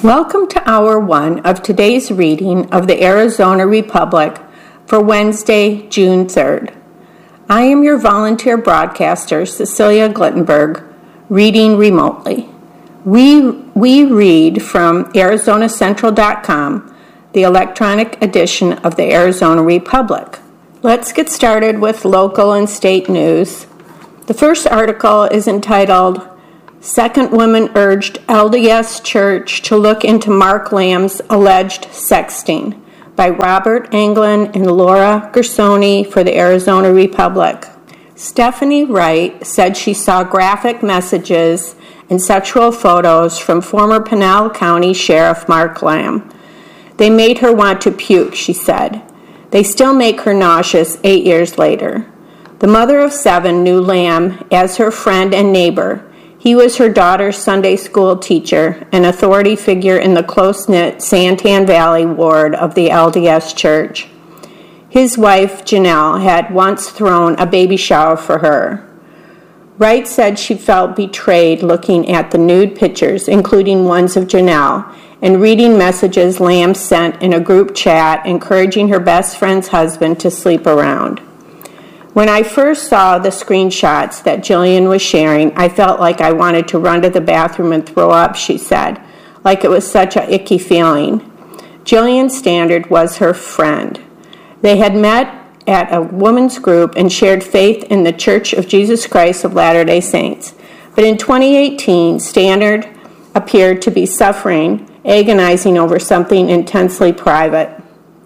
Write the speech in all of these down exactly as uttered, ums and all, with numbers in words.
Welcome to Hour one of today's reading of the Arizona Republic for Wednesday, June third. I am your volunteer broadcaster, Cecilia Glittenberg, reading remotely. We, we read from Arizona Central dot com, the electronic edition of the Arizona Republic. Let's get started with local and state news. The first article is entitled, Second Woman Urged L D S Church to Look into Mark Lamb's Alleged Sexting, by Robert Anglin and Laura Gersoni for the Arizona Republic. Stephanie Wright said she saw graphic messages and sexual photos from former Pinal County Sheriff Mark Lamb. They made her want to puke, she said. They still make her nauseous eight years later. The mother of seven knew Lamb as her friend and neighbor. He was her daughter's Sunday school teacher, an authority figure in the close-knit Santan Valley ward of the L D S Church. His wife, Janelle, had once thrown a baby shower for her. Wright said she felt betrayed looking at the nude pictures, including ones of Janelle, and reading messages Lamb sent in a group chat encouraging her best friend's husband to sleep around. When I first saw the screenshots that Jillian was sharing, I felt like I wanted to run to the bathroom and throw up, she said, like it was such a icky feeling. Jillian Standard was her friend. They had met at a women's group and shared faith in the Church of Jesus Christ of Latter-day Saints. But in twenty eighteen, Standard appeared to be suffering, agonizing over something intensely private.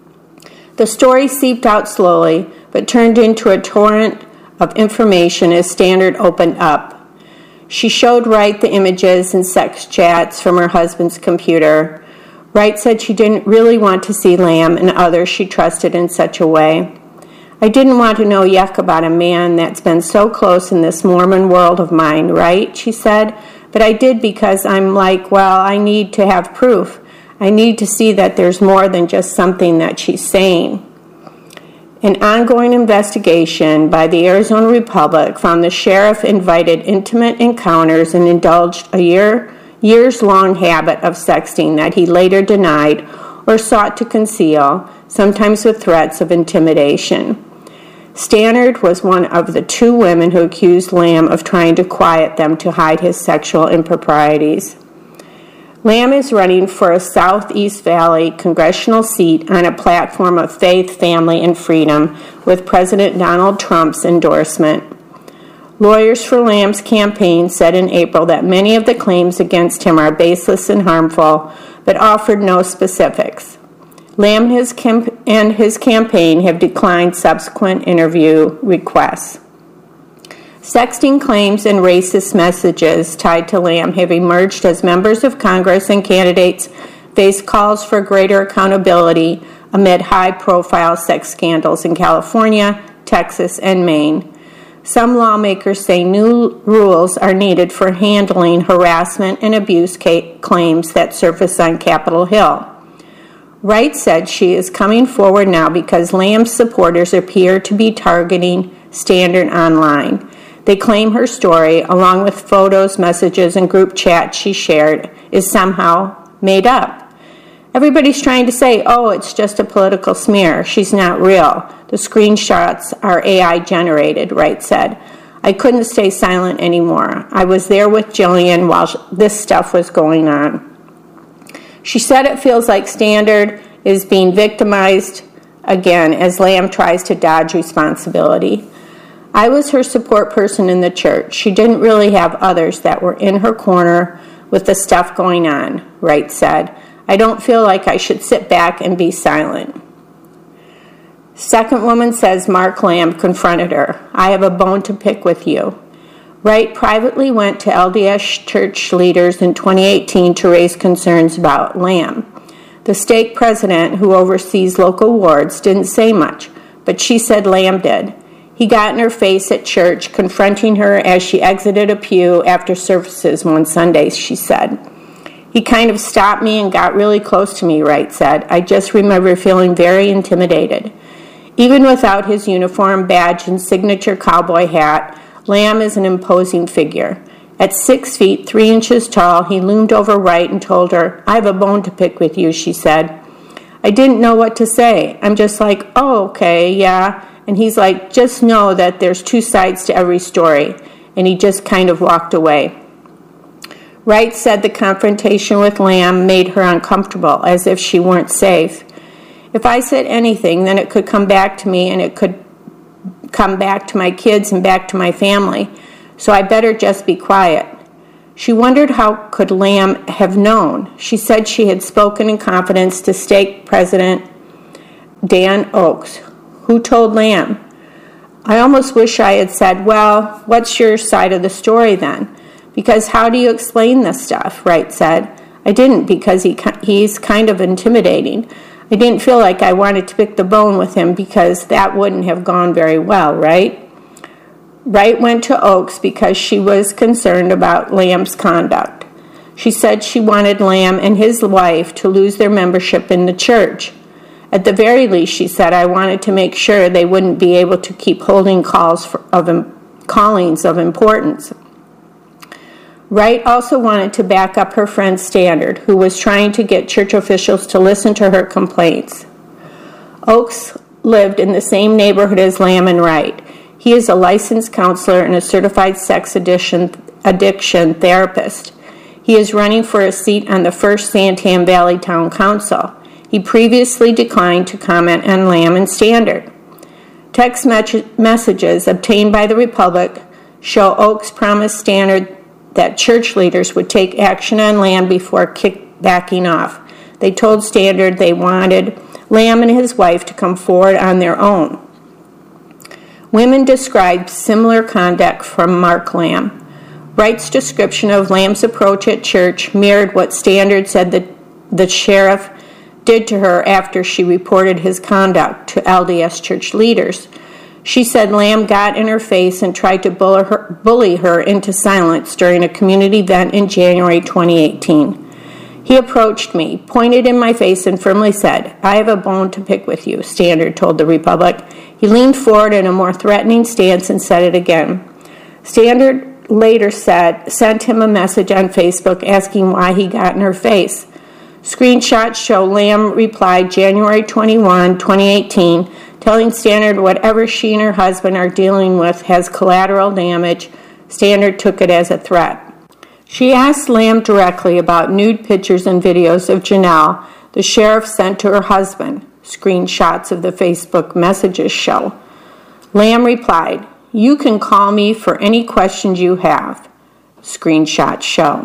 The story seeped out slowly, but turned into a torrent of information as Standard opened up. She showed Wright the images and sex chats from her husband's computer. Wright said she didn't really want to see Lamb and others she trusted in such a way. I didn't want to know yuck about a man that's been so close in this Mormon world of mine, right? She said, but I did because I'm like, well, I need to have proof. I need to see that there's more than just something that she's saying. An ongoing investigation by the Arizona Republic found the sheriff invited intimate encounters and indulged a year, years-long habit of sexting that he later denied or sought to conceal, sometimes with threats of intimidation. Standard was one of the two women who accused Lamb of trying to quiet them to hide his sexual improprieties. Lamb is running for a Southeast Valley congressional seat on a platform of faith, family, and freedom with President Donald Trump's endorsement. Lawyers for Lamb's campaign said in April that many of the claims against him are baseless and harmful, but offered no specifics. Lamb and his, camp- and his campaign have declined subsequent interview requests. Sexting claims and racist messages tied to Lamb have emerged as members of Congress and candidates face calls for greater accountability amid high-profile sex scandals in California, Texas, and Maine. Some lawmakers say new rules are needed for handling harassment and abuse ca- claims that surface on Capitol Hill. Wright said she is coming forward now because Lamb's supporters appear to be targeting Standard online. They claim her story, along with photos, messages, and group chats she shared, is somehow made up. Everybody's trying to say, oh, it's just a political smear. She's not real. The screenshots are A I generated, Wright said. I couldn't stay silent anymore. I was there with Jillian while this stuff was going on. She said it feels like Standard is being victimized again as Lamb tries to dodge responsibility. I was her support person in the church. She didn't really have others that were in her corner with the stuff going on, Wright said. I don't feel like I should sit back and be silent. Second woman says Mark Lamb confronted her. I have a bone to pick with you. Wright privately went to L D S church leaders in twenty eighteen to raise concerns about Lamb. The stake president, who oversees local wards, didn't say much, but she said Lamb did. He got in her face at church, confronting her as she exited a pew after services one Sunday, she said. He kind of stopped me and got really close to me, Wright said. I just remember feeling very intimidated. Even without his uniform, badge, and signature cowboy hat, Lamb is an imposing figure. At six feet, three inches tall, he loomed over Wright and told her, "I have a bone to pick with you," she said. I didn't know what to say. I'm just like, "Oh, okay, yeah." And he's like, "Just know that there's two sides to every story." And he just kind of walked away. Wright said the confrontation with Lamb made her uncomfortable, as if she weren't safe. "If I said anything, then it could come back to me, and it could come back to my kids and back to my family. So I better just be quiet." She wondered how could Lamb have known. She said she had spoken in confidence to stake President Dan Oaks. Who told Lamb? I almost wish I had said, "Well, what's your side of the story then? Because how do you explain this stuff?" Wright said. "I didn't because he he's kind of intimidating. I didn't feel like I wanted to pick the bone with him because that wouldn't have gone very well, right?" Wright went to Oaks because she was concerned about Lamb's conduct. She said she wanted Lamb and his wife to lose their membership in the church. At the very least, she said, "I wanted to make sure they wouldn't be able to keep holding calls for, of callings of importance." Wright also wanted to back up her friend Standard, who was trying to get church officials to listen to her complaints. Oaks lived in the same neighborhood as Lamb and Wright. He is a licensed counselor and a certified sex addiction, addiction therapist. He is running for a seat on the first Santan Valley Town Council. He previously declined to comment on Lamb and Standard. Text me- messages obtained by the Republic show Oaks promised Standard that church leaders would take action on Lamb before kick backing off. They told Standard they wanted Lamb and his wife to come forward on their own. Women described similar conduct from Mark Lamb. Wright's description of Lamb's approach at church mirrored what Standard said that the sheriff did to her after she reported his conduct to L D S church leaders. She said Lamb got in her face and tried to bully her, bully her into silence during a community event in January twenty eighteen. "He approached me, pointed in my face, and firmly said, 'I have a bone to pick with you,'" Standard told the Republic. He leaned forward in a more threatening stance and said it again. Standard later said, sent him a message on Facebook asking why he got in her face. Screenshots show Lamb replied January twenty-first, twenty eighteen, telling Standard whatever she and her husband are dealing with has collateral damage. Standard took it as a threat. She asked Lamb directly about nude pictures and videos of Janelle the sheriff sent to her husband. Screenshots of the Facebook messages show. Lamb replied, "You can call me for any questions you have." Screenshots show.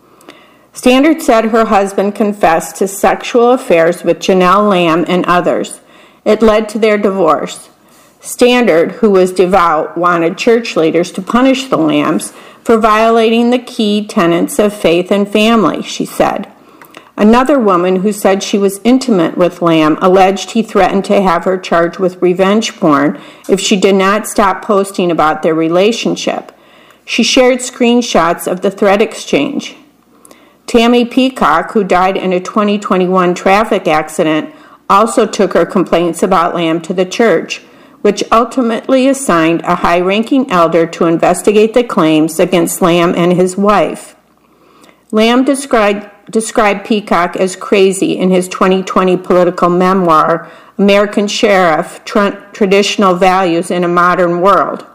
Standard said her husband confessed to sexual affairs with Janelle Lamb and others. It led to their divorce. Standard, who was devout, wanted church leaders to punish the Lambs for violating the key tenets of faith and family, she said. Another woman who said she was intimate with Lamb alleged he threatened to have her charged with revenge porn if she did not stop posting about their relationship. She shared screenshots of the threat exchange. Tammy Peacock, who died in a twenty twenty-one traffic accident, also took her complaints about Lamb to the church, which ultimately assigned a high-ranking elder to investigate the claims against Lamb and his wife. Lamb described, described Peacock as crazy in his twenty twenty political memoir, American Sheriff, Tra- Traditional Values in a Modern World.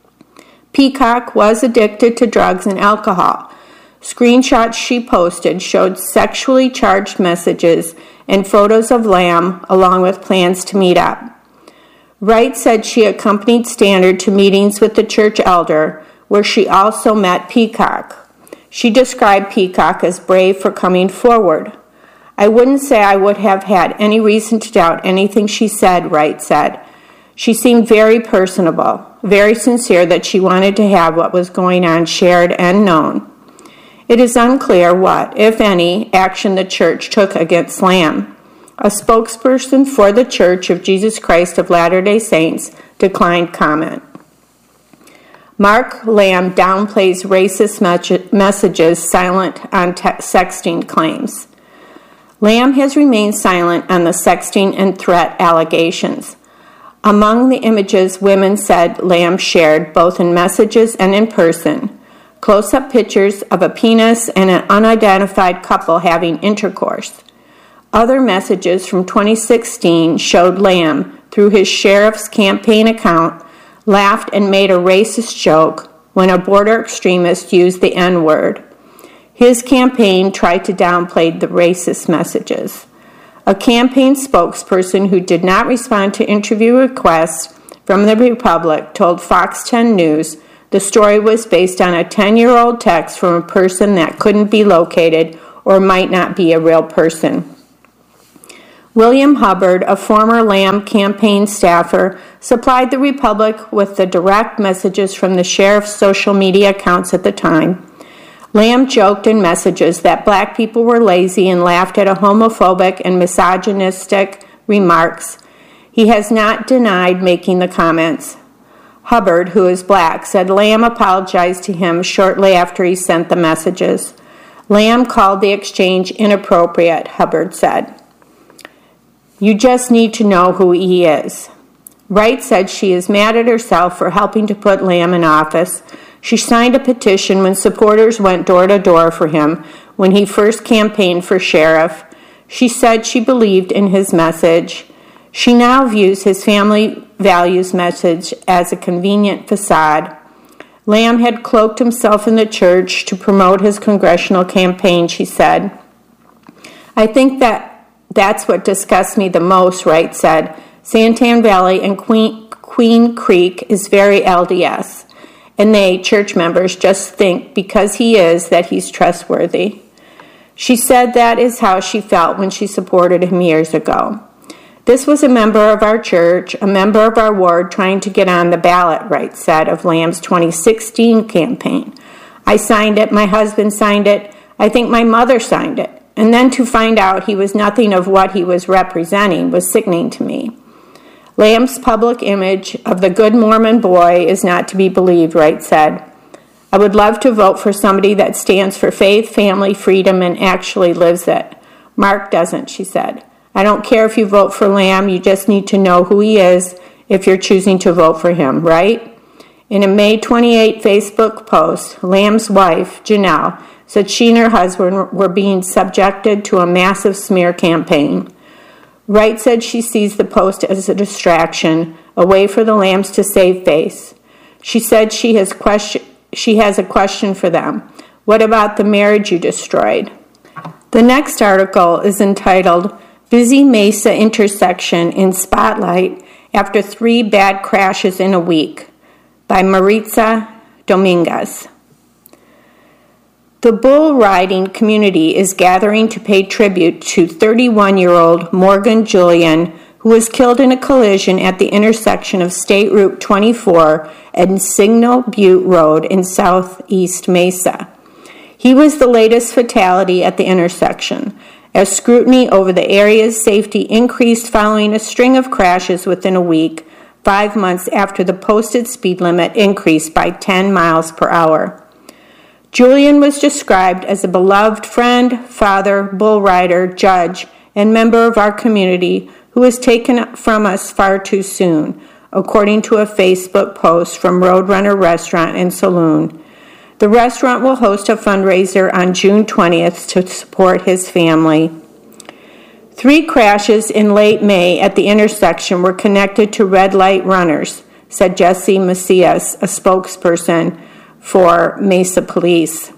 Peacock was addicted to drugs and alcohol. Screenshots she posted showed sexually charged messages and photos of Lamb, along with plans to meet up. Wright said she accompanied Standard to meetings with the church elder, where she also met Peacock. She described Peacock as brave for coming forward. "I wouldn't say I would have had any reason to doubt anything she said," Wright said. She seemed very personable, very sincere that she wanted to have what was going on shared and known. It is unclear what, if any, action the church took against Lamb. A spokesperson for the Church of Jesus Christ of Latter-day Saints declined comment. Mark Lamb downplays racist me- messages, silent on te- sexting claims. Lamb has remained silent on the sexting and threat allegations. Among the images women said Lamb shared, both in messages and in person, close-up pictures of a penis and an unidentified couple having intercourse. Other messages from twenty sixteen showed Lamb, through his sheriff's campaign account, laughed and made a racist joke when a border extremist used the N-word. His campaign tried to downplay the racist messages. A campaign spokesperson who did not respond to interview requests from the Republic told Fox ten News the story was based on a ten-year-old text from a person that couldn't be located or might not be a real person. William Hubbard, a former Lamb campaign staffer, supplied the Republic with the direct messages from the sheriff's social media accounts at the time. Lamb joked in messages that black people were lazy and laughed at a homophobic and misogynistic remarks. He has not denied making the comments. Hubbard, who is black, said Lamb apologized to him shortly after he sent the messages. Lamb called the exchange inappropriate, Hubbard said. You just need to know who he is. Wright said she is mad at herself for helping to put Lamb in office. She signed a petition when supporters went door to door for him when he first campaigned for sheriff. She said she believed in his message. She now views his family values message as a convenient facade. Lamb had cloaked himself in the church to promote his congressional campaign, she said. I think that That's what disgusts me the most, Wright said. Santan Valley and Queen, Queen Creek is very L D S, and they, church members, just think because he is that he's trustworthy. She said that is how she felt when she supported him years ago. This was a member of our church, a member of our ward trying to get on the ballot, Wright said of Lamb's twenty sixteen campaign. I signed it, my husband signed it, I think my mother signed it. And then to find out he was nothing of what he was representing was sickening to me. Lamb's public image of the good Mormon boy is not to be believed, Wright said. I would love to vote for somebody that stands for faith, family, freedom, and actually lives it. Mark doesn't, she said. I don't care if you vote for Lamb, you just need to know who he is if you're choosing to vote for him, right? In a May twenty-eighth Facebook post, Lamb's wife, Janelle, said she and her husband were being subjected to a massive smear campaign. Wright said she sees the post as a distraction, a way for the Lambs to save face. She said she has question, she has a question for them. What about the marriage you destroyed? The next article is entitled, Busy Mesa Intersection in Spotlight After Three Bad Crashes in a Week, by Maritza Dominguez. The bull riding community is gathering to pay tribute to thirty-one-year-old Morgan Julian, who was killed in a collision at the intersection of State Route twenty-four and Signal Butte Road in southeast Mesa. He was the latest fatality at the intersection, as scrutiny over the area's safety increased following a string of crashes within a week, five months after the posted speed limit increased by ten miles per hour. Julian was described as a beloved friend, father, bull rider, judge, and member of our community who was taken from us far too soon, according to a Facebook post from Roadrunner Restaurant and Saloon. The restaurant will host a fundraiser on June twentieth to support his family. Three crashes in late May at the intersection were connected to red light runners, said Jesse Macias, a spokesperson for Mesa Police.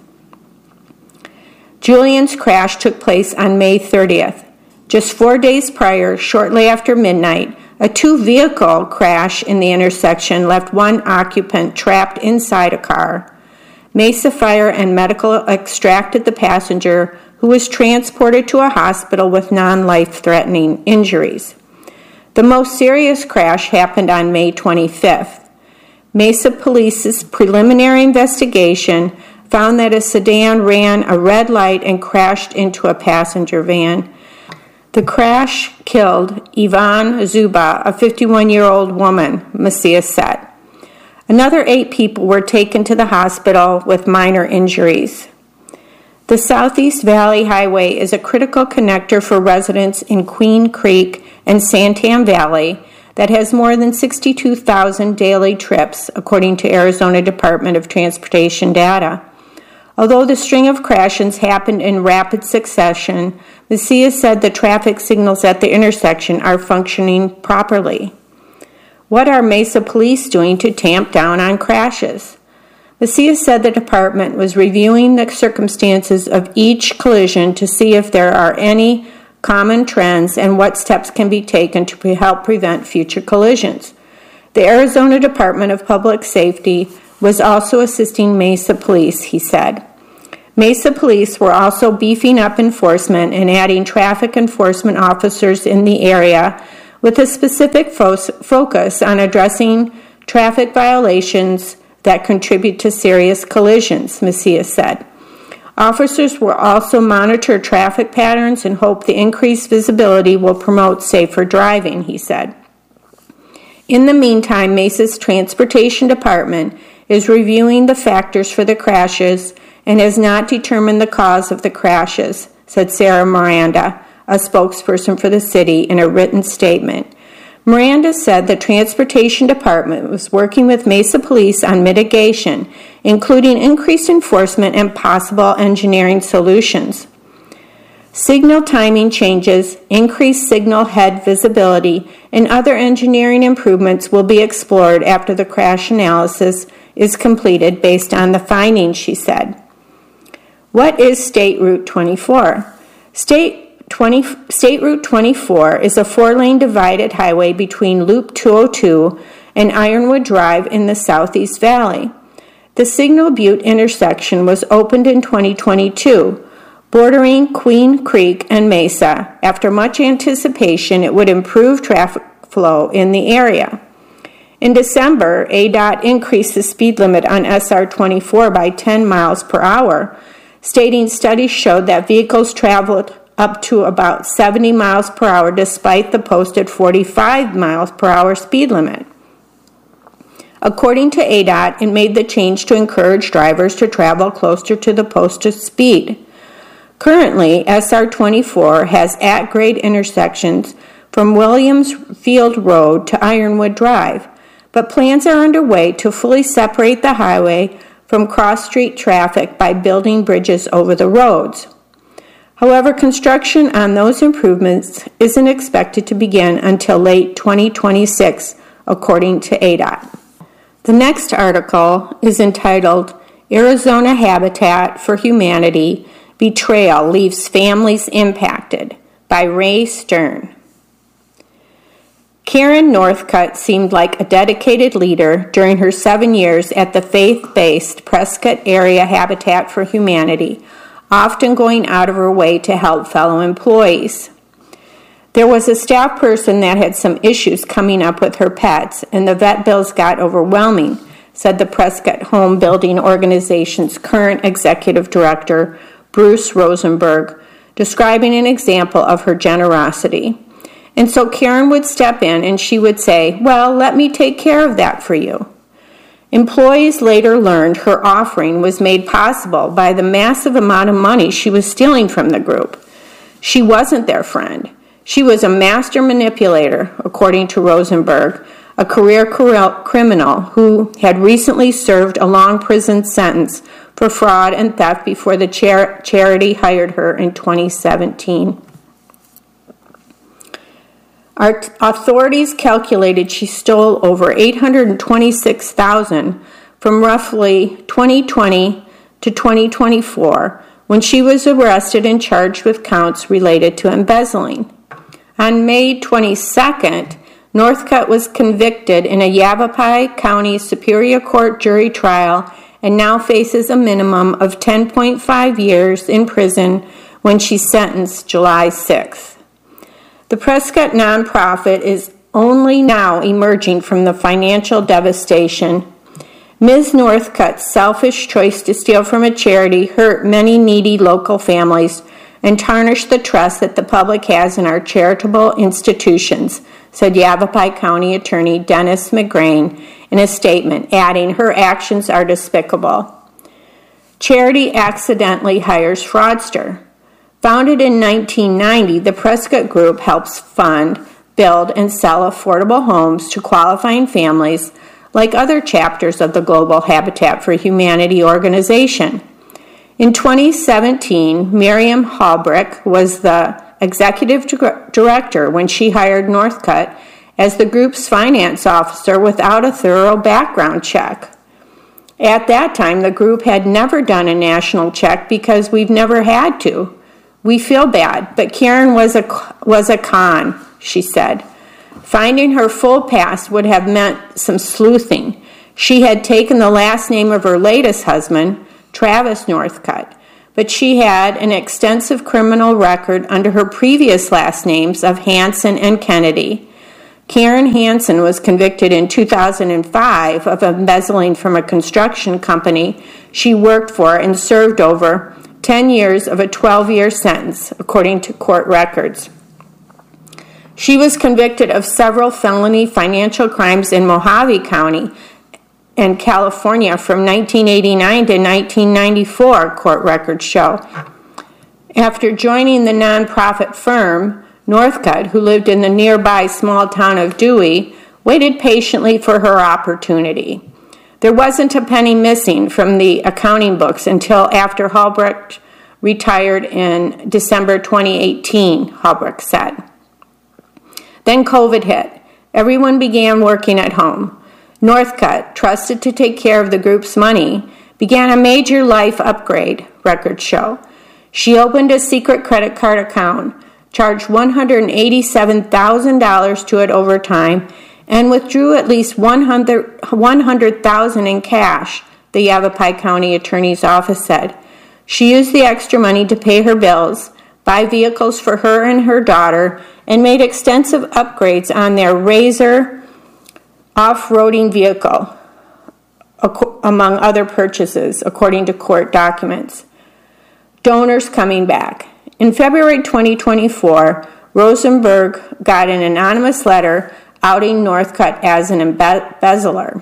Julian's crash took place on May thirtieth. Just four days prior, shortly after midnight, a two-vehicle crash in the intersection left one occupant trapped inside a car. Mesa Fire and Medical extracted the passenger, who was transported to a hospital with non-life-threatening injuries. The most serious crash happened on May twenty-fifth. Mesa Police's preliminary investigation found that a sedan ran a red light and crashed into a passenger van. The crash killed Yvonne Zuba, a fifty-one-year-old woman, Macias said. Another eight people were taken to the hospital with minor injuries. The Southeast Valley Highway is a critical connector for residents in Queen Creek and Santan Valley that has more than sixty-two thousand daily trips, according to Arizona Department of Transportation data. Although the string of crashes happened in rapid succession, Macias said the traffic signals at the intersection are functioning properly. What are Mesa police doing to tamp down on crashes? Macias said the department was reviewing the circumstances of each collision to see if there are any common trends and what steps can be taken to pre- help prevent future collisions. The Arizona Department of Public Safety was also assisting Mesa police, he said. Mesa police were also beefing up enforcement and adding traffic enforcement officers in the area with a specific fo- focus on addressing traffic violations that contribute to serious collisions, Macias said. Officers will also monitor traffic patterns and hope the increased visibility will promote safer driving, he said. In the meantime, Mesa's Transportation Department is reviewing the factors for the crashes and has not determined the cause of the crashes, said Sarah Miranda, a spokesperson for the city, in a written statement. Miranda said the Transportation Department was working with Mesa Police on mitigation, including increased enforcement and possible engineering solutions. Signal timing changes, increased signal head visibility, and other engineering improvements will be explored after the crash analysis is completed based on the findings, she said. What is State Route twenty-four? State twenty, State Route twenty-four is a four-lane divided highway between Loop two oh two and Ironwood Drive in the Southeast Valley. The Signal Butte intersection was opened in twenty twenty-two, bordering Queen Creek and Mesa. After much anticipation, it would improve traffic flow in the area. In December, A D O T increased the speed limit on S R twenty-four by ten miles per hour, stating studies showed that vehicles traveled up to about seventy miles per hour despite the posted forty-five miles per hour speed limit. According to A D O T, it made the change to encourage drivers to travel closer to the posted speed. Currently, S R twenty-four has at-grade intersections from Williams Field Road to Ironwood Drive, but plans are underway to fully separate the highway from cross-street traffic by building bridges over the roads. However, construction on those improvements isn't expected to begin until late twenty twenty-six, according to A D O T. The next article is entitled, Arizona Habitat for Humanity Betrayal Leaves Families Impacted, by Ray Stern. Karen Northcutt seemed like a dedicated leader during her seven years at the faith-based Prescott Area Habitat for Humanity, often going out of her way to help fellow employees. There was a staff person that had some issues coming up with her pets, and the vet bills got overwhelming, said the Prescott Home Building Organization's current executive director, Bruce Rosenberg, describing an example of her generosity. And so Karen would step in and she would say, well, let me take care of that for you. Employees later learned her offering was made possible by the massive amount of money she was stealing from the group. She wasn't their friend. She was a master manipulator, according to Rosenberg, a career criminal who had recently served a long prison sentence for fraud and theft before the char- charity hired her in twenty seventeen. Our t- authorities calculated she stole over eight hundred twenty-six thousand dollars from roughly twenty twenty to twenty twenty-four when she was arrested and charged with counts related to embezzling. On May twenty-second, Northcutt was convicted in a Yavapai County Superior Court jury trial and now faces a minimum of ten point five years in prison when she's sentenced July sixth. The Prescott nonprofit is only now emerging from the financial devastation. Miz Northcutt's selfish choice to steal from a charity hurt many needy local families and tarnished the trust that the public has in our charitable institutions, said Yavapai County Attorney Dennis McGrain in a statement, adding, her actions are despicable. Charity accidentally hires fraudster. Founded in nineteen ninety, the Prescott Group helps fund, build, and sell affordable homes to qualifying families like other chapters of the Global Habitat for Humanity organization. In twenty seventeen, Miriam Halbrick was the executive director when she hired Northcutt as the group's finance officer without a thorough background check. At that time, the group had never done a national check because we've never had to. We feel bad, but Karen was a, was a con, she said. Finding her full past would have meant some sleuthing. She had taken the last name of her latest husband, Travis Northcutt, but she had an extensive criminal record under her previous last names of Hansen and Kennedy. Karen Hansen was convicted in two thousand five of embezzling from a construction company she worked for and served over ten years of a twelve-year sentence, according to court records. She was convicted of several felony financial crimes in Mojave County and California from nineteen eighty-nine to nineteen ninety-four, court records show. After joining the nonprofit firm, Northcutt, who lived in the nearby small town of Dewey, waited patiently for her opportunity. There wasn't a penny missing from the accounting books until after Halbrick retired in December twenty eighteen, Halbrick said. Then COVID hit. Everyone began working at home. Northcutt, trusted to take care of the group's money, began a major life upgrade, records show. She opened a secret credit card account, charged one hundred eighty-seven thousand dollars to it over time, and withdrew at least one hundred thousand dollars in cash, the Yavapai County Attorney's Office said. She used the extra money to pay her bills, buy vehicles for her and her daughter, and made extensive upgrades on their Razor off-roading vehicle, among other purchases, according to court documents. Donors coming back. In February twenty twenty-four, Rosenberg got an anonymous letter outing Northcutt as an embezzler.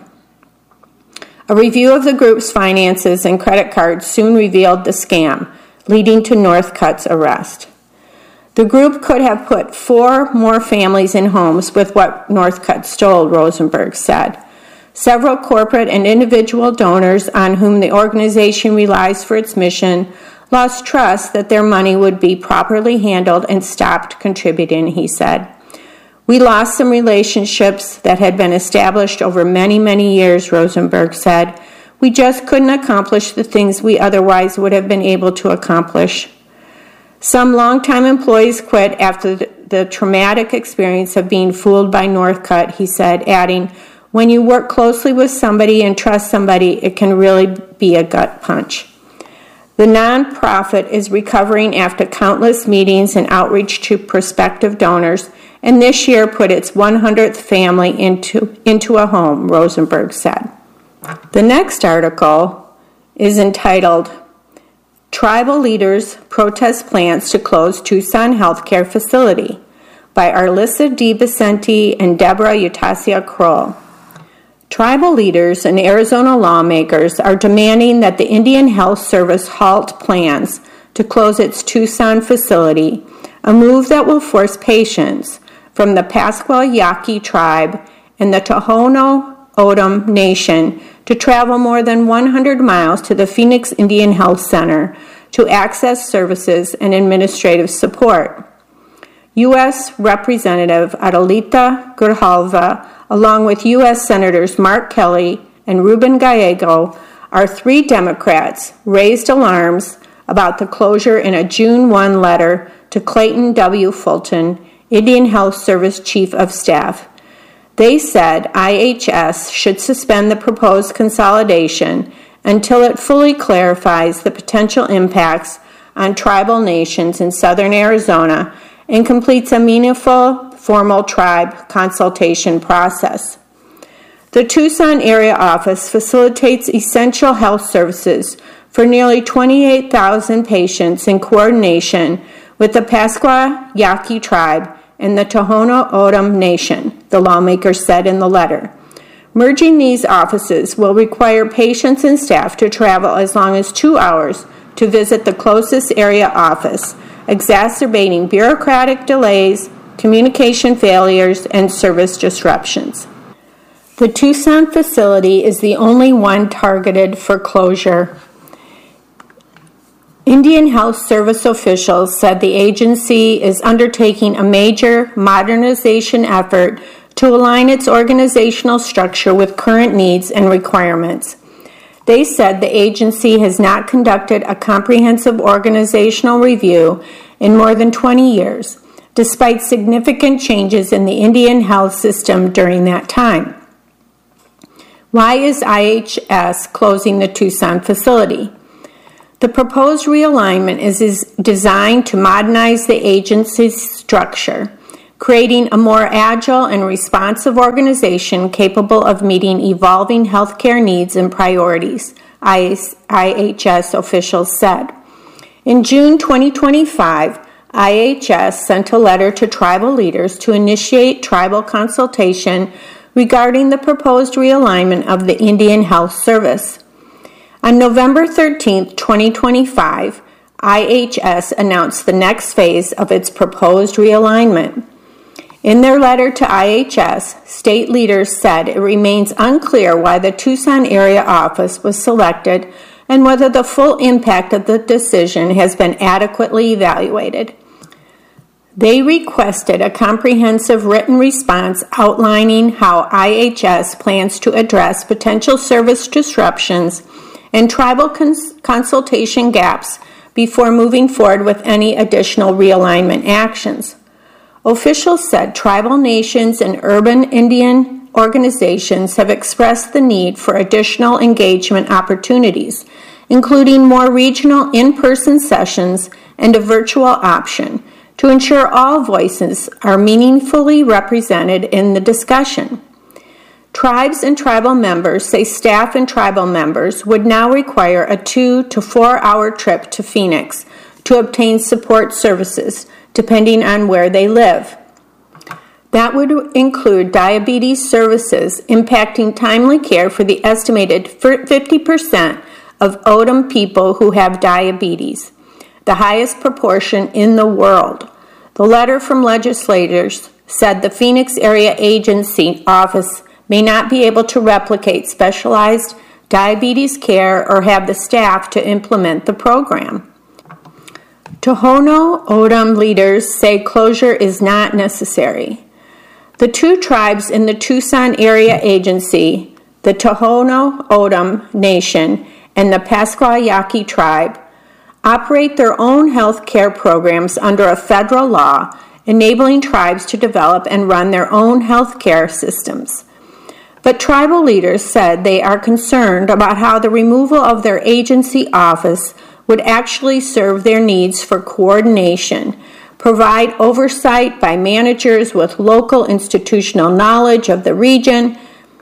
A review of the group's finances and credit cards soon revealed the scam, leading to Northcutt's arrest. The group could have put four more families in homes with what Northcutt stole, Rosenberg said. Several corporate and individual donors on whom the organization relies for its mission lost trust that their money would be properly handled and stopped contributing, he said. We lost some relationships that had been established over many, many years, Rosenberg said. We just couldn't accomplish the things we otherwise would have been able to accomplish. Some longtime employees quit after the, the traumatic experience of being fooled by Northcutt, he said, adding, when you work closely with somebody and trust somebody, it can really be a gut punch. The nonprofit is recovering after countless meetings and outreach to prospective donors, and this year put its one hundredth family into, into a home, Rosenberg said. The next article is entitled, Tribal Leaders Protest Plans to Close Tucson Healthcare Facility by Arlissa DeBicenti and Deborah Utasia Kroll. Tribal leaders and Arizona lawmakers are demanding that the Indian Health Service halt plans to close its Tucson facility, a move that will force patients from the Pascua Yaqui tribe and the Tohono O'odham Nation to travel more than one hundred miles to the Phoenix Indian Health Center to access services and administrative support. U S Representative Adelita Grijalva, along with U S Senators Mark Kelly and Ruben Gallego, our three Democrats, raised alarms about the closure in a June first letter to Clayton W. Fulton, Indian Health Service Chief of Staff. They said I H S should suspend the proposed consolidation until it fully clarifies the potential impacts on tribal nations in southern Arizona and completes a meaningful, formal tribe consultation process. The Tucson area office facilitates essential health services for nearly twenty-eight thousand patients in coordination with the Pascua Yaqui tribe and the Tohono O'odham Nation, the lawmakers said in the letter. Merging these offices will require patients and staff to travel as long as two hours to visit the closest area office, exacerbating bureaucratic delays, communication failures, and service disruptions. The Tucson facility is the only one targeted for closure. Indian Health Service officials said the agency is undertaking a major modernization effort to align its organizational structure with current needs and requirements. They said the agency has not conducted a comprehensive organizational review in more than twenty years, despite significant changes in the Indian health system during that time. Why is I H S closing the Tucson facility? The proposed realignment is, is designed to modernize the agency's structure, creating a more agile and responsive organization capable of meeting evolving healthcare needs and priorities, I H S officials said. In June twenty twenty-five, I H S sent a letter to tribal leaders to initiate tribal consultation regarding the proposed realignment of the Indian Health Service. On November thirteenth, twenty twenty-five, I H S announced the next phase of its proposed realignment. In their letter to I H S, state leaders said it remains unclear why the Tucson area office was selected and whether the full impact of the decision has been adequately evaluated. They requested a comprehensive written response outlining how I H S plans to address potential service disruptions and tribal cons- consultation gaps before moving forward with any additional realignment actions. Officials said tribal nations and urban Indian organizations have expressed the need for additional engagement opportunities, including more regional in-person sessions and a virtual option, to ensure all voices are meaningfully represented in the discussion. Tribes and tribal members say staff and tribal members would now require a two to four hour trip to Phoenix to obtain support services, depending on where they live. That would include diabetes services impacting timely care for the estimated fifty percent of O D M people who have diabetes, the highest proportion in the world. The letter from legislators said the Phoenix Area Agency Office may not be able to replicate specialized diabetes care or have the staff to implement the program. Tohono O'odham leaders say closure is not necessary. The two tribes in the Tucson Area Agency, the Tohono O'odham Nation and the Pascua Yaqui Tribe, operate their own health care programs under a federal law enabling tribes to develop and run their own health care systems. But tribal leaders said they are concerned about how the removal of their agency office would actually serve their needs for coordination, provide oversight by managers with local institutional knowledge of the region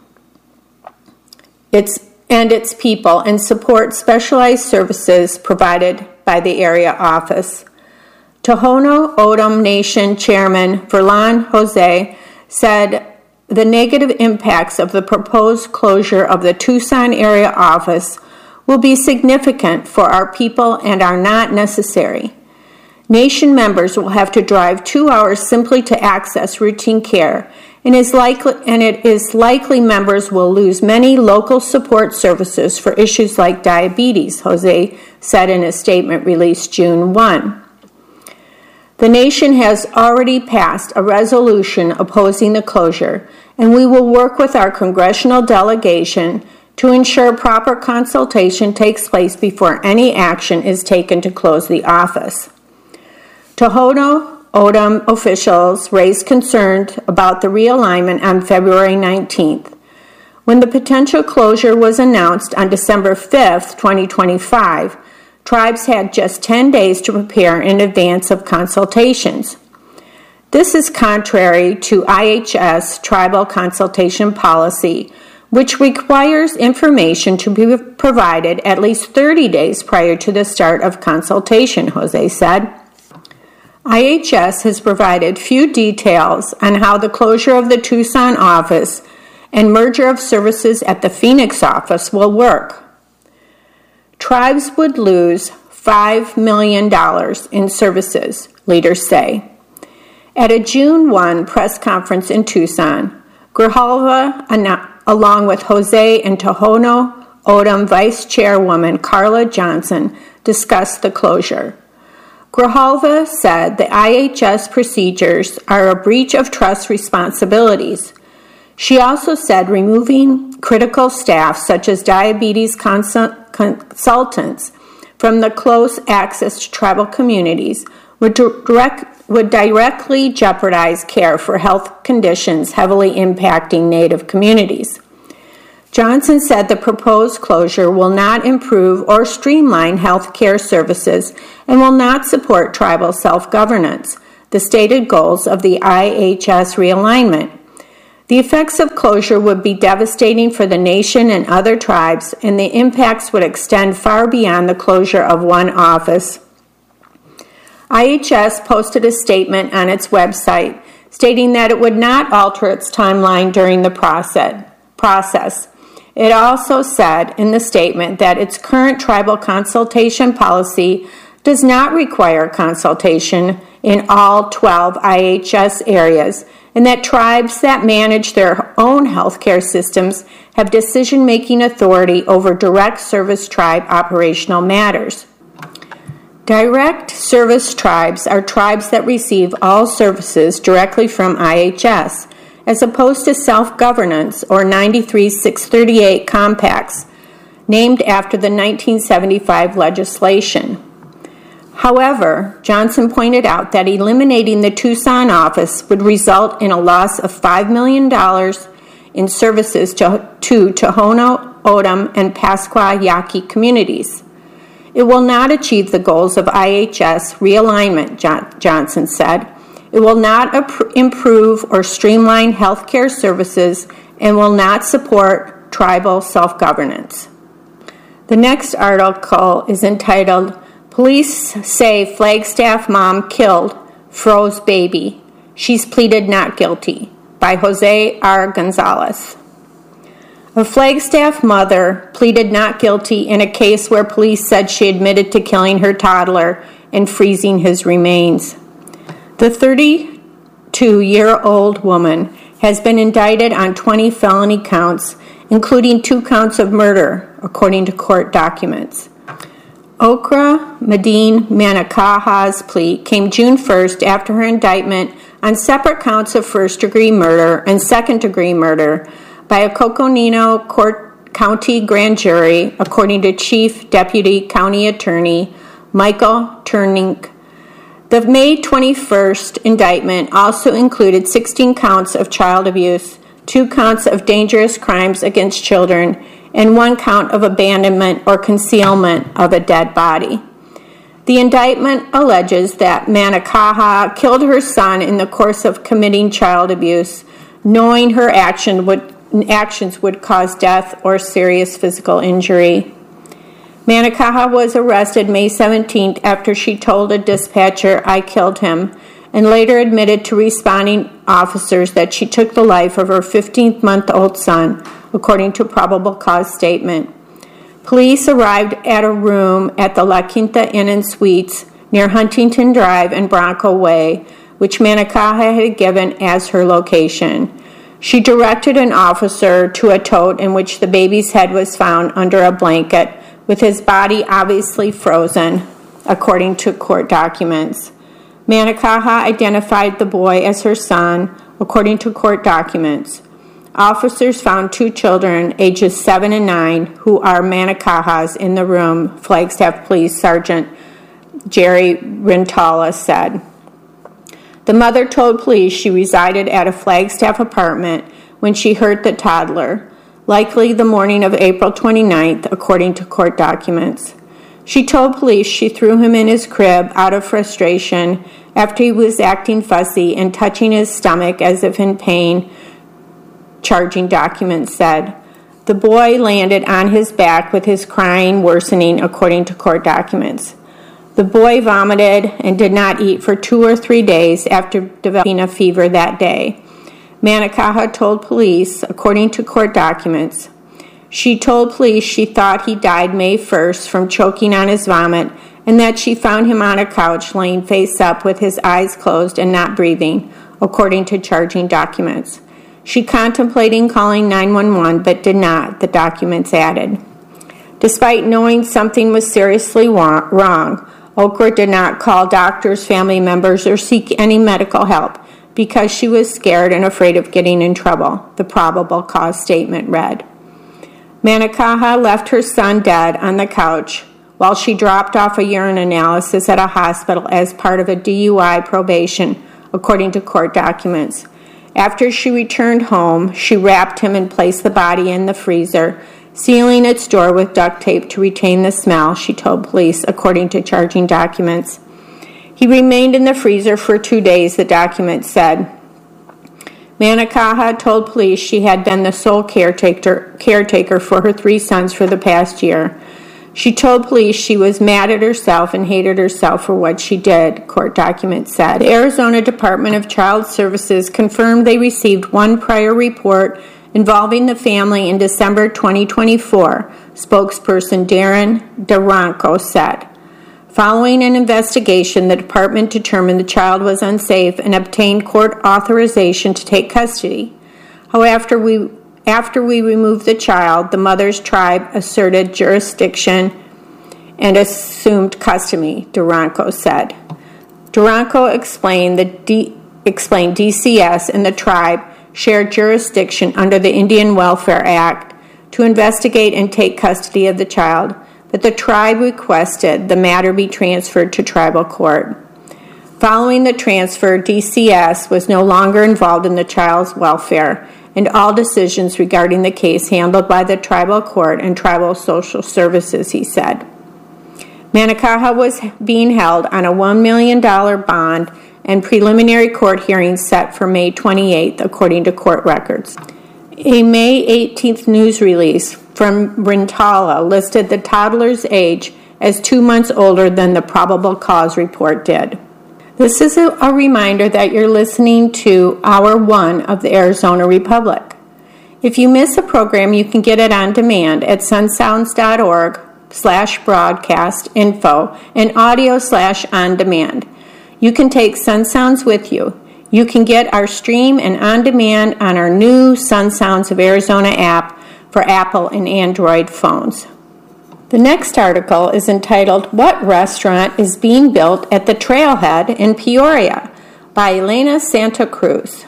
its, and its people, and support specialized services provided by the area office. Tohono O'odham Nation Chairman Verlon Jose said the negative impacts of the proposed closure of the Tucson area office will be significant for our people and are not necessary. Nation members will have to drive two hours simply to access routine care, and, is likely, and it is likely members will lose many local support services for issues like diabetes, Jose said in a statement released June first. The nation has already passed a resolution opposing the closure, and we will work with our congressional delegation to ensure proper consultation takes place before any action is taken to close the office. Tohono O'odham officials raised concerns about the realignment on February nineteenth. When the potential closure was announced on December fifth, twenty twenty-five, tribes had just ten days to prepare in advance of consultations. This is contrary to I H S tribal consultation policy, which requires information to be provided at least thirty days prior to the start of consultation, Jose said. I H S has provided few details on how the closure of the Tucson office and merger of services at the Phoenix office will work. Tribes would lose five million dollars in services, leaders say. At a June first press conference in Tucson, Grijalva, along with Jose and Tohono Odom Vice Chairwoman Carla Johnson discussed the closure. Grijalva said the I H S procedures are a breach of trust responsibilities. She also said removing critical staff such as diabetes consult- consultants from the close access to tribal communities would, direct, would directly jeopardize care for health conditions heavily impacting Native communities. Johnson said the proposed closure will not improve or streamline health care services and will not support tribal self-governance, the stated goals of the I H S realignment. The effects of closure would be devastating for the nation and other tribes, and the impacts would extend far beyond the closure of one office. I H S posted a statement on its website stating that it would not alter its timeline during the process. It also said in the statement that its current tribal consultation policy does not require consultation in all twelve I H S areas, and that tribes that manage their own healthcare systems have decision-making authority over direct service tribe operational matters. Direct service tribes are tribes that receive all services directly from I H S, as opposed to self-governance or ninety-three six thirty-eight compacts, named after the nineteen seventy-five legislation. However, Johnson pointed out that eliminating the Tucson office would result in a loss of five million dollars in services to, to Tohono O'odham and Pascua Yaqui communities. It will not achieve the goals of I H S realignment, John, Johnson said. It will not improve or streamline healthcare services and will not support tribal self-governance. The next article is entitled, Police Say Flagstaff Mom Killed Froze Baby. She's Pleaded Not Guilty, by Jose R. Gonzalez. A Flagstaff mother pleaded not guilty in a case where police said she admitted to killing her toddler and freezing his remains. The thirty-two-year-old woman has been indicted on twenty felony counts, including two counts of murder, according to court documents. Okra Medine Manakaha's plea came June first after her indictment on separate counts of first-degree murder and second-degree murder by a Coconino Court County grand jury, according to Chief Deputy County Attorney Michael Turnink. The May twenty-first indictment also included sixteen counts of child abuse, two counts of dangerous crimes against children, and one count of abandonment or concealment of a dead body. The indictment alleges that Manakaha killed her son in the course of committing child abuse, knowing her action would, actions would cause death or serious physical injury. Manakaha was arrested May seventeenth after she told a dispatcher, "I killed him," and later admitted to responding officers that she took the life of her fifteen-month-old son, according to a probable cause statement. Police arrived at a room at the La Quinta Inn and Suites near Huntington Drive and Bronco Way, which Manakaha had given as her location. She directed an officer to a tote in which the baby's head was found under a blanket, with his body obviously frozen, according to court documents. Manakaha identified the boy as her son, according to court documents. Officers found two children, ages seven and nine, who are Manakahas in the room, Flagstaff Police Sergeant Jerry Rintala said. The mother told police she resided at a Flagstaff apartment when she hurt the toddler, likely the morning of April twenty-ninth, according to court documents. She told police she threw him in his crib out of frustration after he was acting fussy and touching his stomach as if in pain, charging documents said. The boy landed on his back with his crying worsening, according to court documents. The boy vomited and did not eat for two or three days after developing a fever that day. Manakaha told police, according to court documents, she told police she thought he died May first from choking on his vomit and that she found him on a couch laying face up with his eyes closed and not breathing, according to charging documents. She contemplated calling nine one one but did not, the documents added. Despite knowing something was seriously wrong, Okra did not call doctors, family members, or seek any medical help because she was scared and afraid of getting in trouble, the probable cause statement read. Manakaha left her son dead on the couch while she dropped off a urine analysis at a hospital as part of a D U I probation, according to court documents. After she returned home, she wrapped him and placed the body in the freezer, sealing its door with duct tape to retain the smell, she told police, according to charging documents. He remained in the freezer for two days, the document said. Manakaha told police she had been the sole caretaker, caretaker for her three sons for the past year. She told police she was mad at herself and hated herself for what she did, court documents said. The Arizona Department of Child Services confirmed they received one prior report involving the family in December twenty twenty-four, spokesperson Darren Duranko said. Following an investigation, the department determined the child was unsafe and obtained court authorization to take custody. However, after we, after we removed the child, the mother's tribe asserted jurisdiction and assumed custody, Duranko said. Duranko explained, the D, explained D C S and the tribe shared jurisdiction under the Indian Welfare Act to investigate and take custody of the child, but the tribe requested the matter be transferred to tribal court. Following the transfer, D C S was no longer involved in the child's welfare, and all decisions regarding the case handled by the tribal court and tribal social services, he said. Manakaha was being held on a one million dollars bond and preliminary court hearings set for May twenty-eighth, according to court records. A May eighteenth news release from Rintala listed the toddler's age as two months older than the probable cause report did. This is a, a reminder that you're listening to Hour one of the Arizona Republic. If you miss a program, you can get it on demand at sunsounds.org slash broadcast info and audio slash on demand. You can take Sun Sounds with you. You can get our stream and on demand on our new Sun Sounds of Arizona app for Apple and Android phones. The next article is entitled, What Restaurant is Being Built at the Trailhead in Peoria? By Elena Santa Cruz.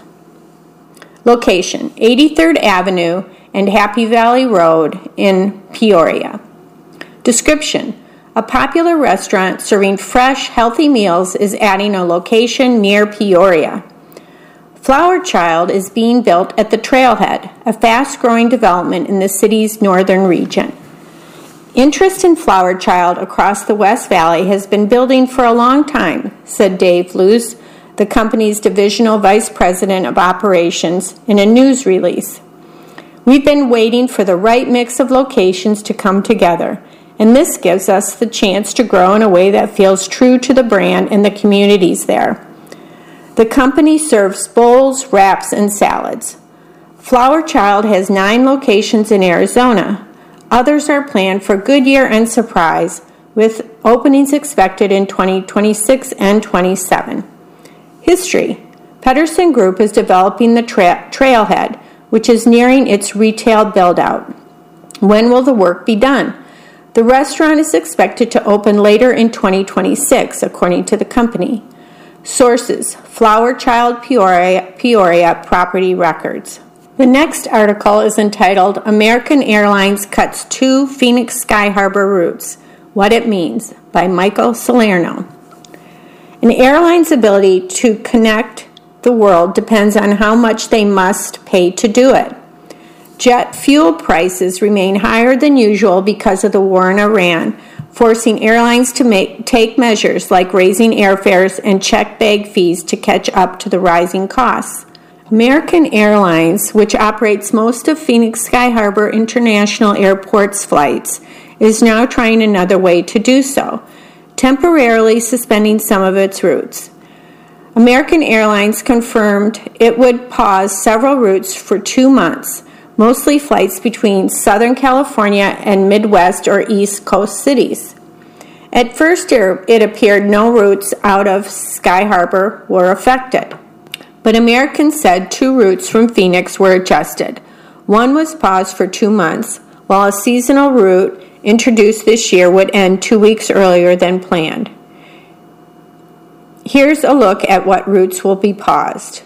Location, eighty-third Avenue and Happy Valley Road in Peoria. Description, a popular restaurant serving fresh, healthy meals is adding a location near Peoria. Flower Child is being built at the Trailhead, a fast-growing development in the city's northern region. Interest in Flower Child across the West Valley has been building for a long time, said Dave Luce, the company's divisional vice president of operations, in a news release. We've been waiting for the right mix of locations to come together, and this gives us the chance to grow in a way that feels true to the brand and the communities there. The company serves bowls, wraps, and salads. Flower Child has nine locations in Arizona. Others are planned for Goodyear and Surprise, with openings expected in twenty twenty-six and twenty-seven. History. Pedersen Group is developing the tra- Trailhead, which is nearing its retail build-out. When will the work be done? The restaurant is expected to open later in twenty twenty-six, according to the company. Sources, Flower Child Peoria, Peoria Property Records. The next article is entitled, American Airlines Cuts Two Phoenix Sky Harbor Routes, What It Means, by Michael Salerno. An airline's ability to connect the world depends on how much they must pay to do it. Jet fuel prices remain higher than usual because of the war in Iran, forcing airlines to make, take measures like raising airfares and check bag fees to catch up to the rising costs. American Airlines, which operates most of Phoenix Sky Harbor International Airport's flights, is now trying another way to do so, temporarily suspending some of its routes. American Airlines confirmed it would pause several routes for two months, mostly flights between Southern California and Midwest or East Coast cities. At first, it appeared no routes out of Sky Harbor were affected, but American said two routes from Phoenix were adjusted. One was paused for two months, while a seasonal route introduced this year would end two weeks earlier than planned. Here's a look at what routes will be paused.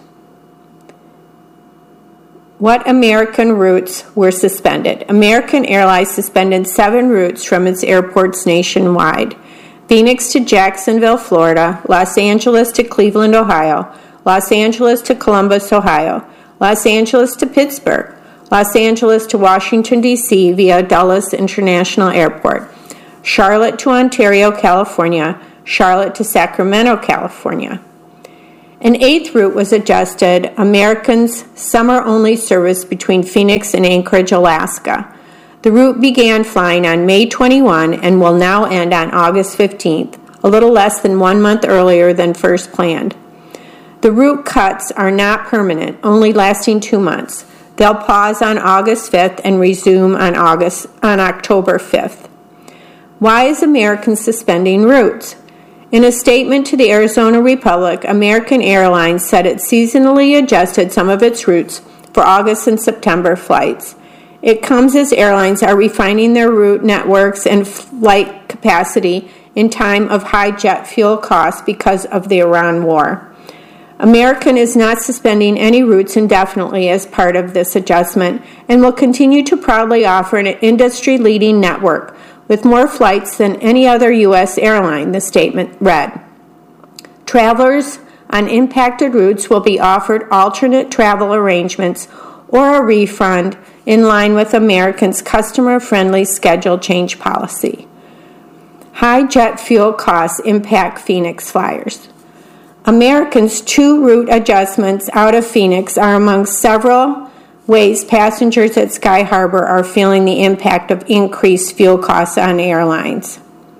What American routes were suspended? American Airlines suspended seven routes from its airports nationwide. Phoenix to Jacksonville, Florida, Los Angeles to Cleveland, Ohio, Los Angeles to Columbus, Ohio, Los Angeles to Pittsburgh, Los Angeles to Washington, D C via Dulles International Airport, Charlotte to Ontario, California, Charlotte to Sacramento, California. An eighth route was adjusted, American's summer-only service between Phoenix and Anchorage, Alaska. The route began flying on May twenty-first and will now end on August fifteenth, a little less than one month earlier than first planned. The route cuts are not permanent, only lasting two months. They'll pause on August fifth and resume on August on October fifth. Why is American suspending routes? In a statement to the Arizona Republic, American Airlines said it seasonally adjusted some of its routes for August and September flights. It comes as airlines are refining their route networks and flight capacity in time of high jet fuel costs because of the Iran war. American is not suspending any routes indefinitely as part of this adjustment and will continue to proudly offer an industry-leading network with more flights than any other U S airline, the statement read. Travelers on impacted routes will be offered alternate travel arrangements or a refund in line with American's customer-friendly schedule change policy. High jet fuel costs impact Phoenix flyers. American's two route adjustments out of Phoenix are among several ways passengers at Sky Harbor are feeling the impact of increased fuel costs on airlines.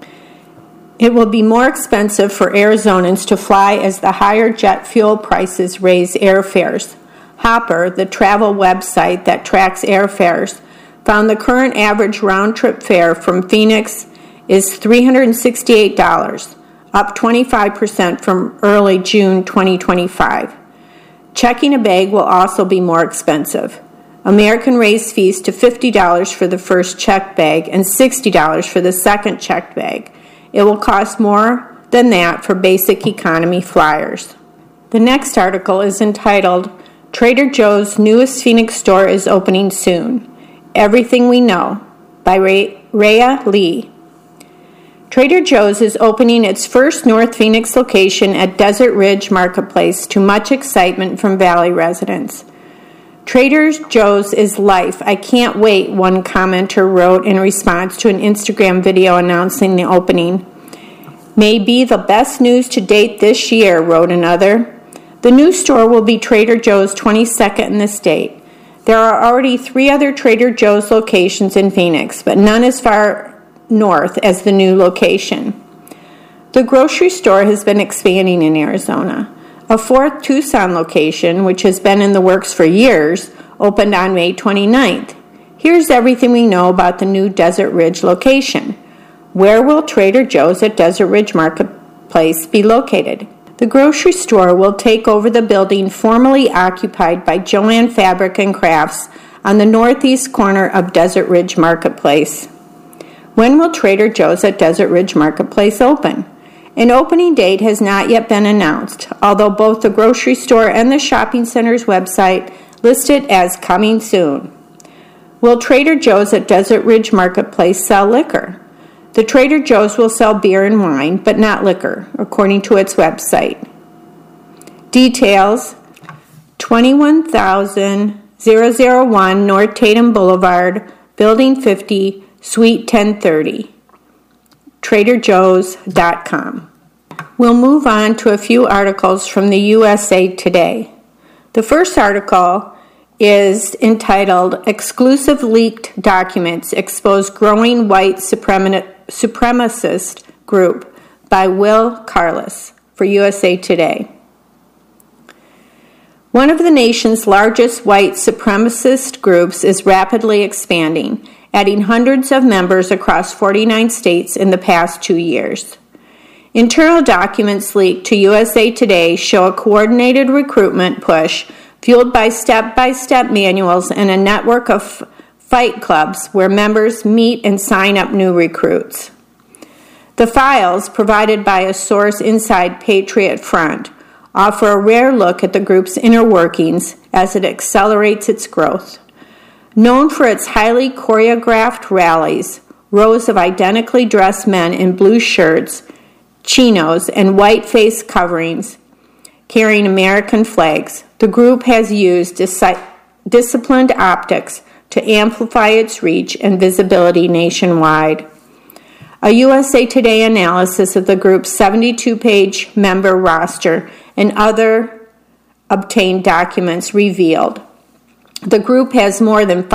It will be more expensive for Arizonans to fly as the higher jet fuel prices raise airfares. Hopper, the travel website that tracks airfares, found the current average round-trip fare from Phoenix is three hundred sixty-eight dollars, up twenty-five percent from early June twenty twenty-five. Checking a bag will also be more expensive. American raised fees to fifty dollars for the first checked bag and sixty dollars for the second checked bag. It will cost more than that for basic economy flyers. The next article is entitled, Trader Joe's newest Phoenix store is opening soon. Everything We Know, by Ray- Rhea Lee. Trader Joe's is opening its first North Phoenix location at Desert Ridge Marketplace to much excitement from Valley residents. Trader Joe's is life. I can't wait, one commenter wrote in response to an Instagram video announcing the opening. May be the best news to date this year, wrote another. The new store will be Trader Joe's twenty-second in the state. There are already three other Trader Joe's locations in Phoenix, but none as far north as the new location. The grocery store has been expanding in Arizona. A fourth Tucson location, which has been in the works for years, opened on May twenty-ninth. Here's everything we know about the new Desert Ridge location. Where will Trader Joe's at Desert Ridge Marketplace be located? The grocery store will take over the building formerly occupied by Joann Fabric and Crafts on the northeast corner of Desert Ridge Marketplace. When will Trader Joe's at Desert Ridge Marketplace open? An opening date has not yet been announced, although both the grocery store and the shopping center's website list it as coming soon. Will Trader Joe's at Desert Ridge Marketplace sell liquor? The Trader Joe's will sell beer and wine, but not liquor, according to its website. Details, twenty-one thousand one North Tatum Boulevard, Building fifty, Suite ten thirty, trader joes dot com. We'll move on to a few articles from the U S A Today. The first article is entitled, Exclusive Leaked Documents Expose Growing White Suprema- Supremacist Group by Will Carlos for U S A Today. One of the nation's largest white supremacist groups is rapidly expanding, adding hundreds of members across forty-nine states in the past two years. Internal documents leaked to U S A Today show a coordinated recruitment push fueled by step-by-step manuals and a network of fight clubs where members meet and sign up new recruits. The files, provided by a source inside Patriot Front, offer a rare look at the group's inner workings as it accelerates its growth. Known for its highly choreographed rallies, rows of identically dressed men in blue shirts, chinos, and white face coverings carrying American flags, the group has used dis- disciplined optics to amplify its reach and visibility nationwide. A U S A Today analysis of the group's seventy-two page member roster and other obtained documents revealed the group has more than